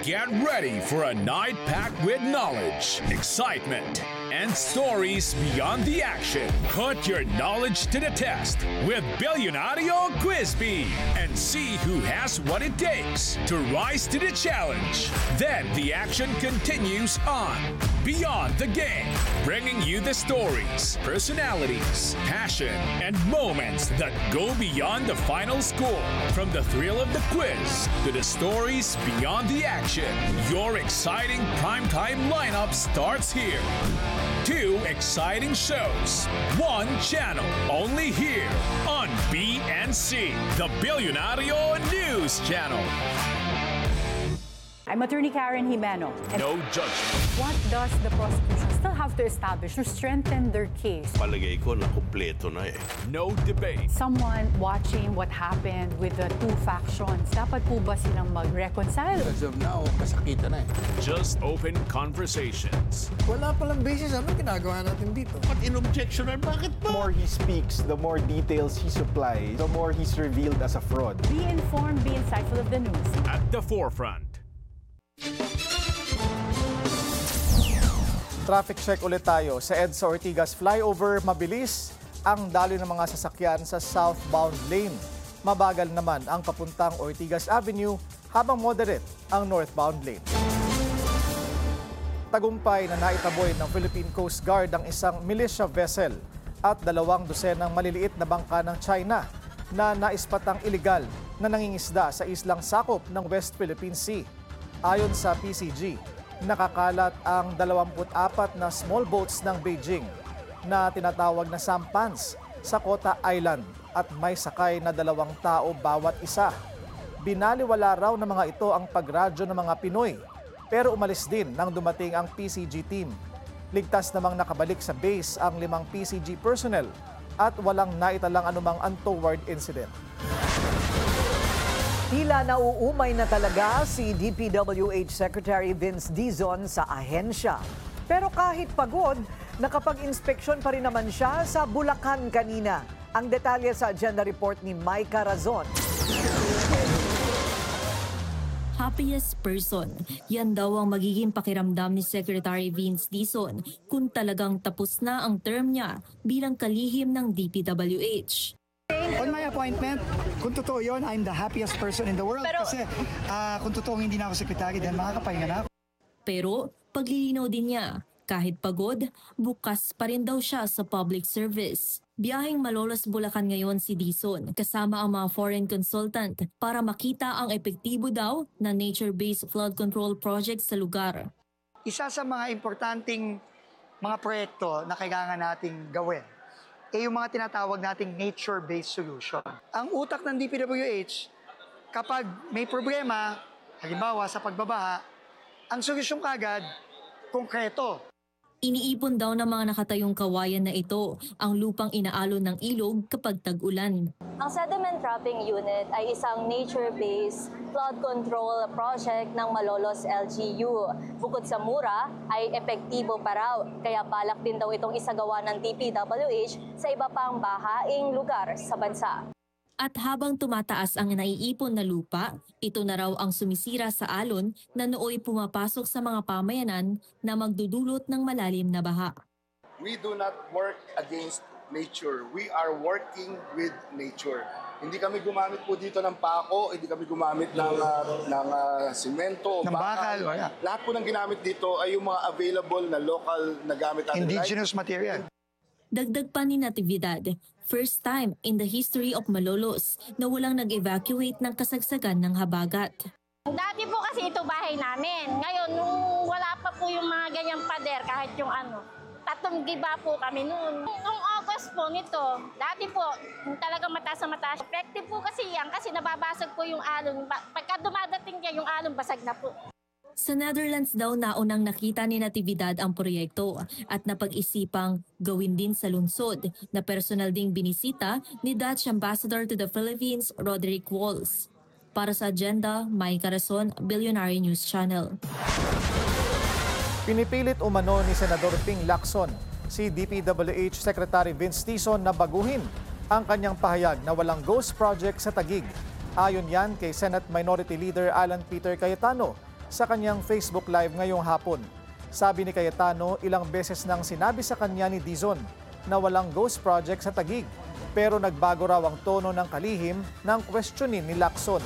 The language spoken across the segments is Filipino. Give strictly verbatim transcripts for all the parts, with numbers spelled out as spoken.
Get ready for a night packed with knowledge, excitement, and stories beyond the action. Put your knowledge to the test with Billionario Quiz Bee and see who has what it takes to rise to the challenge. Then the action continues on Beyond the Game, bringing you the stories, personalities, passion, and moments that go beyond the final score. From the thrill of the quiz to the stories beyond the action, your exciting primetime lineup starts here. Two exciting shows, one channel, only here on B N C, the Billionario News Channel. I'm Attorney Karen Jimeno. No judgment. What does the prosecution still have to establish to strengthen their case? Palagay ko na kumpleto na eh. No debate. Someone watching what happened with the two factions, dapat po ba silang mag-reconcile? As of now, kasakita na eh. Just open conversations. Wala palang basis. Anong ginagawa natin dito? Ba't in-objectioner? Bakit The ba? more he speaks, the more details he supplies, the more he's revealed as a fraud. Be informed, be insightful of the news. At the forefront. Traffic check ulit tayo. Sa EDSA Ortigas flyover, mabilis ang daloy ng mga sasakyan sa southbound lane. Mabagal naman ang papuntang Ortigas Avenue habang moderate ang northbound lane. Tagumpay na naitaboy ng Philippine Coast Guard ang isang militia vessel at dalawang dosenang maliliit na bangka ng China na naispatang iligal na nangingisda sa islang sakop ng West Philippine Sea. Ayon sa P C G, nakakalat ang dalawampu't apat na small boats ng Beijing na tinatawag na sampans sa Kota Island at may sakay na dalawang tao bawat isa. Binaliwala raw ng mga ito ang pagradyo ng mga Pinoy pero umalis din nang dumating ang P C G team. Ligtas namang nakabalik sa base ang limang P C G personnel at walang naitalang anumang untoward incident. Tila nauumay na talaga si D P W H Secretary Vince Dizon sa ahensya. Pero kahit pagod, nakapag-inspeksyon pa rin naman siya sa Bulacan kanina. Ang detalye sa agenda report ni Micah Razon. Happiest person. Yan daw ang magiging pakiramdam ni Secretary Vince Dizon kung talagang tapos na ang term niya bilang kalihim ng D P W H. On my appointment, kung totoo yun, I'm the happiest person in the world. Pero, kasi uh, kung totoo hindi na ako sekretary, then makakapahinga na ako. Pero paglilinaw din niya, kahit pagod, bukas pa rin daw siya sa public service. Biyaheng Malolos, Bulacan ngayon si Dizon kasama ang mga foreign consultant para makita ang epektibo daw na nature-based flood control project sa lugar. Isa sa mga importanteng mga proyekto na kailangan nating gawin ay yung mga tinatawag nating nature-based solution. Ang utak ng D P W H, kapag may problema, halimbawa sa pagbabaha, ang solusyon kagad, konkreto. Iniipon daw ng mga nakatayong kawayan na ito ang lupang inaalon ng ilog kapag tag-ulan. Ang sediment trapping unit ay isang nature-based flood control project ng Malolos L G U. Bukod sa mura, ay epektibo pa raw. Kaya balak din daw itong isagawa ng D P W H sa iba pang bahaing lugar sa bansa. At habang tumataas ang naiipon na lupa, ito na raw ang sumisira sa alon na nooy pumapasok sa mga pamayanan na magdudulot ng malalim na baha. We do not work against nature. We are working with nature. Hindi kami gumamit po dito ng pako, hindi kami gumamit ng, uh, ng uh, simento, ng bakal. Wala. Lahat po ng ginamit dito ay yung mga available na local na gamit natin. Indigenous material. Dagdag pa ni Natividad, first time in the history of Malolos na walang nag-evacuate ng kasagsagan ng habagat. Dati po kasi ito bahay namin. Ngayon, nung wala pa po yung mga ganyang pader, kahit yung ano, tatlong giba po kami noon. Nung August po nito, dati po, talagang mataas na mataas. Effective po kasi yan kasi nababasag po yung alon. Pagka dumadating niya, yung alon basag na po. Sa Netherlands daw naunang nakita ni Natividad ang proyekto at napag-isipang gawin din sa lungsod na personal ding binisita ni Dutch Ambassador to the Philippines, Roderick Walls. Para sa agenda, Micah Razon, Billionaire News Channel. Pinipilit umano ni Senador Ping Lacson si D P W H Secretary Vince Dizon na baguhin ang kanyang pahayag na walang ghost project sa Taguig. Ayon yan kay Senate Minority Leader Alan Peter Cayetano, sa kanyang Facebook Live ngayong hapon. Sabi ni Cayetano, ilang beses nang sinabi sa kanya ni Dizon na walang ghost project sa Taguig. Pero nagbago raw ang tono ng kalihim ng questionin ni Lacson.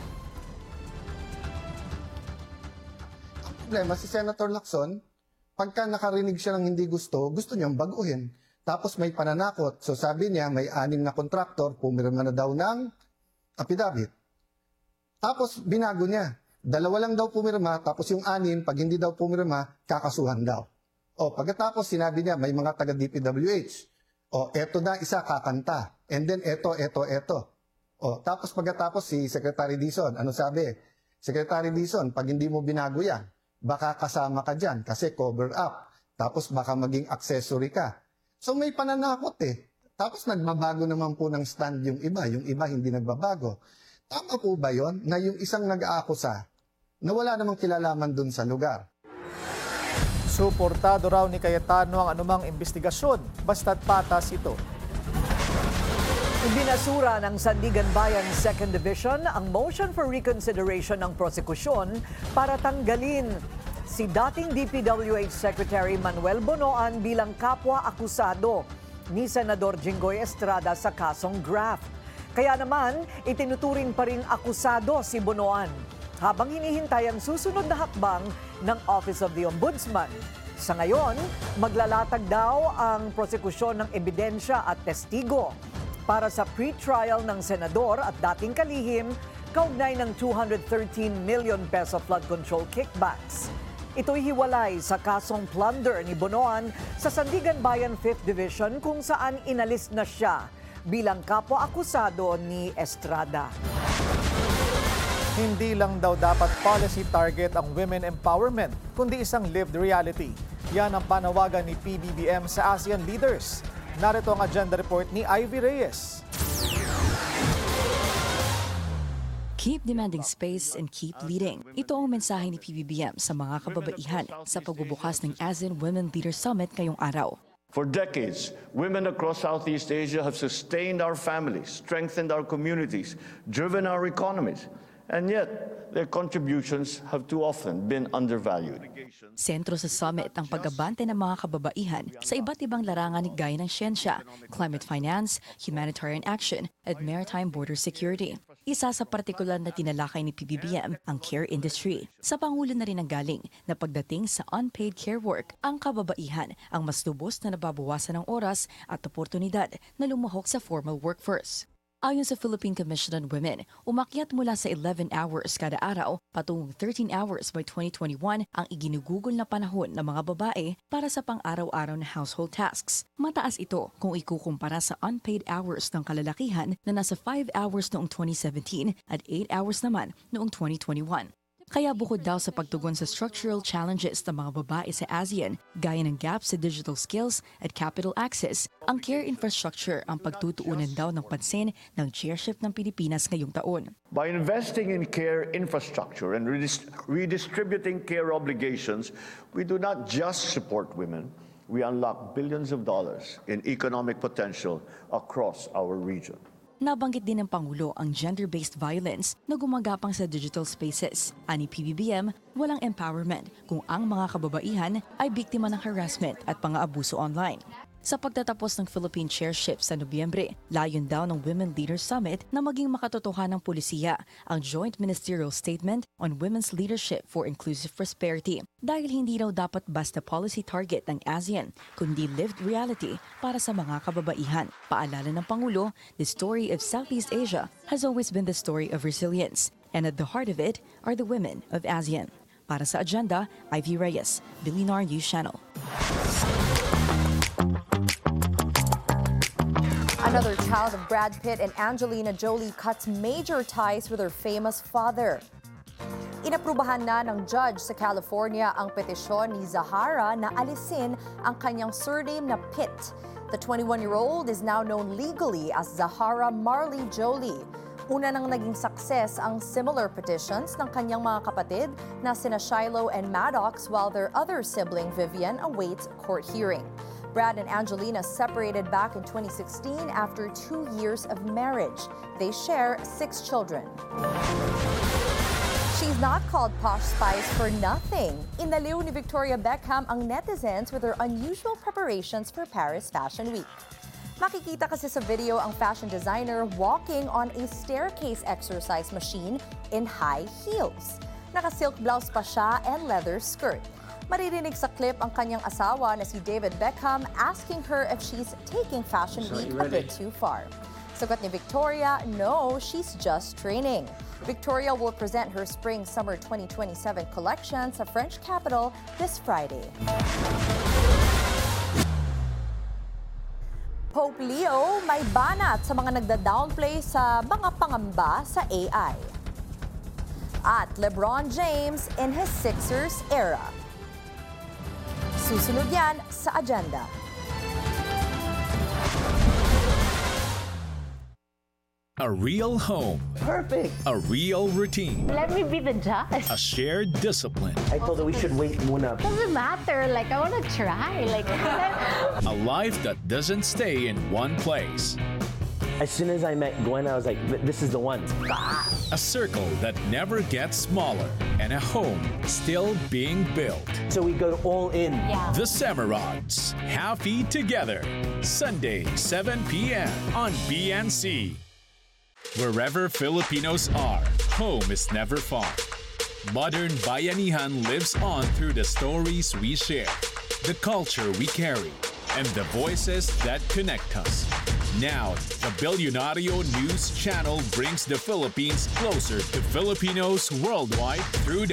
Ang problema si Senator Lacson, pagka nakarinig siya ng hindi gusto, gusto niyang baguhin. Tapos may pananakot. So sabi niya, may anim na kontraktor, pumirma na daw ng affidavit. Tapos binago niya. Dalawa lang daw pumirma, tapos yung anim, pag hindi daw pumirma, kakasuhan daw. O pagkatapos sinabi niya, may mga taga-D P W H. O eto na isa kakanta. And then eto, eto, eto. O tapos pagkatapos si Secretary Dizon, ano sabi? Secretary Dizon, pag hindi mo binago yan, baka kasama ka dyan kasi cover up. Tapos baka maging accessory ka. So may pananakot eh. Tapos nagbabago naman po ng stand yung iba. Yung iba hindi nagbabago. Tama po ba yon na yung isang nag-aakusa na wala namang kilalaman dun sa lugar? Suportado raw ni Cayetano ang anumang investigasyon, basta't patas ito. Ibinasura ng Sandigan Bayan second Division ang motion for reconsideration ng prosekusyon para tanggalin si dating D P W H Secretary Manuel Bonoan bilang kapwa-akusado ni Senador Jinggoy Estrada sa kasong graft. Kaya naman, itinuturing pa rin akusado si Bonoan habang hinihintay ang susunod na hakbang ng Office of the Ombudsman. Sa ngayon, maglalatag daw ang prosekusyon ng ebidensya at testigo para sa pre-trial ng senador at dating kalihim kaugnay ng two hundred thirteen million peso flood control kickbacks. Ito'y hiwalay sa kasong plunder ni Bonoan sa Sandigan Bayan fifth Division kung saan inalis na siya bilang kapwa-akusado ni Estrada. Hindi lang daw dapat policy target ang women empowerment, kundi isang lived reality. Yan ang panawagan ni P B B M sa ASEAN leaders. Narito ang agenda report ni Ivy Reyes. Keep demanding space and keep leading. Ito ang mensahe ni P B B M sa mga kababaihan sa pagbubukas ng ASEAN Women Leaders Summit ngayong araw. For decades, women across Southeast Asia have sustained our families, strengthened our communities, driven our economies. And yet, their contributions have too often been undervalued. Sentro sa summit ang pag-abante ng mga kababaihan sa iba't ibang larangan gaya ng siyensya, climate finance, humanitarian action, at maritime border security. Isa sa partikular na tinalakay ni P B B M ang care industry. Sa Pangulo na rin ang galing na pagdating sa unpaid care work, ang kababaihan ang mas lubos na nababawasan ng oras at oportunidad na lumahok sa formal workforce. Ayon sa Philippine Commission on Women, umakyat mula sa eleven hours kada araw patungong thirteen hours by twenty twenty-one ang iginugugol na panahon ng mga babae para sa pang-araw-araw na household tasks. Mataas ito kung ikukumpara sa unpaid hours ng kalalakihan na nasa five hours noong twenty seventeen at eight hours naman noong twenty twenty-one. Kaya bukod daw sa pagtugon sa structural challenges ng mga babae sa ASEAN, gaya ng gaps sa digital skills at capital access, ang care infrastructure ang pagtutuunan daw ng pansin ng chairship ng Pilipinas ngayong taon. By investing in care infrastructure and redist- redistributing care obligations, we do not just support women, we unlock billions of dollars in economic potential across our region. Nabanggit din ng Pangulo ang gender-based violence na gumagapang sa digital spaces. Ani P B B M, walang empowerment kung ang mga kababaihan ay biktima ng harassment at pang-aabuso online. Sa pagtatapos ng Philippine Chairship sa Nobyembre, layon daw ng Women Leaders Summit na maging makatotohanang pulisiya ang Joint Ministerial Statement on Women's Leadership for Inclusive Prosperity. Dahil hindi raw dapat basta policy target ng ASEAN, kundi lived reality para sa mga kababaihan. Paalala ng Pangulo, the story of Southeast Asia has always been the story of resilience, and at the heart of it are the women of ASEAN. Para sa Agenda, Ivy Reyes, Billionaire News Channel. Another child of Brad Pitt and Angelina Jolie cuts major ties with her famous father. Inaprubahan na ng judge sa California ang petisyon ni Zahara na alisin ang kanyang surname na Pitt. The twenty-one-year-old is now known legally as Zahara Marley Jolie. Una nang naging success ang similar petitions ng kanyang mga kapatid na sina Shiloh and Maddox, while their other sibling Vivian awaits court hearing. Brad and Angelina separated back in twenty sixteen after two years of marriage. They share six children. She's not called Posh Spice for nothing. Inaliw ni Victoria Beckham ang netizens with her unusual preparations for Paris Fashion Week. Makikita kasi sa video ang fashion designer walking on a staircase exercise machine in high heels. Naka-silk blouse pa siya and leather skirt. Maririnig sa clip ang kanyang asawa na si David Beckham asking her if she's taking Fashion Week a bit too far. Sagot ni Victoria, no, she's just training. Victoria will present her Spring-Summer twenty twenty-seven collection sa French capital this Friday. Pope Leo may banat sa mga nagda-downplay sa mga pangamba sa A I. At LeBron James in his Sixers era. Susunod yan sa agenda. A real home. Perfect. A real routine. Let me be the judge. A shared discipline. I told her we should wait muna. Doesn't matter. Like, I want to try. Like, A life that doesn't stay in one place. As soon as I met Gwen, I was like, this is the one. A circle that never gets smaller. And a home still being built. So we go all in. Yeah. The Semerods. Happy Together. Sunday, seven p.m. on B N C. Wherever Filipinos are, home is never far. Modern Bayanihan lives on through the stories we share, the culture we carry, and the voices that connect us. Now, the Bilyonaryo News Channel brings the Philippines closer to Filipinos worldwide through the